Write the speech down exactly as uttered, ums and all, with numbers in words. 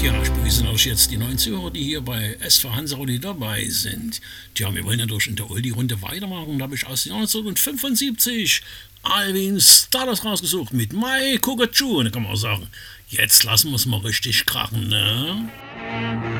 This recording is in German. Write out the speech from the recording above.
Ja, ich begrüße euch jetzt die neuen Zuhörer, die hier bei S V Hansaudi dabei sind. Tja, wir wollen ja durch in der Oldie-Runde weitermachen. Da habe ich aus neunzehnhundertfünfundsiebzig Alvin Stardust rausgesucht mit My Cockatoo. Und da kann man auch sagen, jetzt lassen wir es mal richtig krachen, ne?